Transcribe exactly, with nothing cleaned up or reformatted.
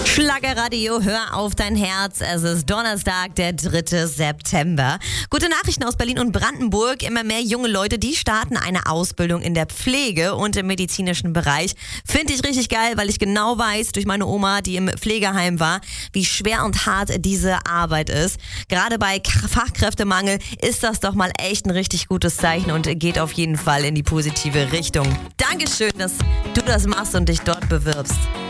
Schlagerradio, hör auf dein Herz. Es ist Donnerstag, der dritte September. Gute Nachrichten aus Berlin und Brandenburg. Immer mehr junge Leute, die starten eine Ausbildung in der Pflege und im medizinischen Bereich. Finde ich richtig geil, weil ich genau weiß, durch meine Oma, die im Pflegeheim war, wie schwer und hart diese Arbeit ist. Gerade bei Fachkräftemangel ist das doch mal echt ein richtig gutes Zeichen und geht auf jeden Fall in die positive Richtung. Dankeschön, dass du das machst und dich dort bewirbst.